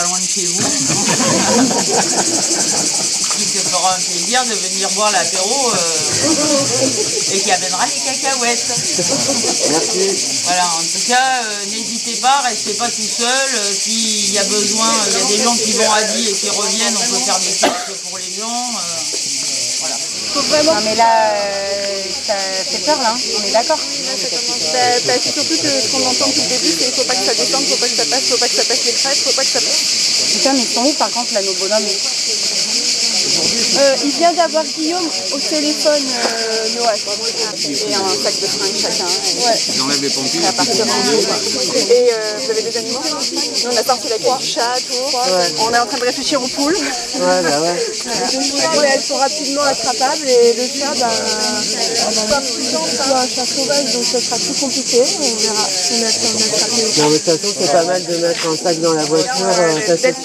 pas loin de chez vous. Qui te fera un plaisir de venir boire l'apéro et qui amènera les cacahuètes. Merci. Voilà, en tout cas, n'hésitez pas, restez pas tout seul. S'il y a besoin, il y a des gens qui vont à Die et qui reviennent, on peut faire des courses pour les gens. Voilà. Faut vraiment... Non mais là, ça fait peur là, on est d'accord. C'est surtout que ce qu'on entend depuis le début, c'est qu'il faut pas que ça descende, faut pas que ça passe les crêpes, faut pas que ça passe. Putain, mais ils sont où par contre là nos bonhommes? Il vient d'avoir Guillaume au téléphone, Noah, et un sac de fringues chacun. Ouais. Ils enlèvent les pompiers. Et vous avez des animaux? Nous on a sorti la caisse du chat, tout. Ouais. On est en train de réfléchir aux poules. Ouais, bah ouais. Ouais, elles sont rapidement attrapables et le chat, c'est un chat sauvage, donc ça sera plus compliqué. On verra si on a le temps d'attraper. Non, mais de toute façon, c'est pas mal de mettre un sac dans la voiture.